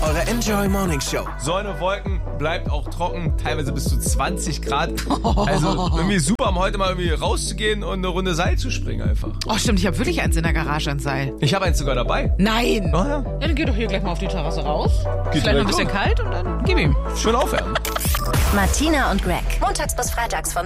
eure Enjoy Morning Show. Sonne, Wolken, bleibt auch trocken, teilweise bis zu 20 Grad. Also irgendwie super, um heute mal irgendwie rauszugehen und eine Runde Seil zu springen einfach. Oh, stimmt, ich habe wirklich eins in der Garage, ein Seil. Ich habe eins sogar dabei. Nein! Oh, ja. Ja, dann geh doch hier gleich mal auf die Terrasse raus. Geht Vielleicht noch ein direkt bisschen kalt und dann gib ihm. Schön aufwärmen. Martina und Greg. Montags bis freitags von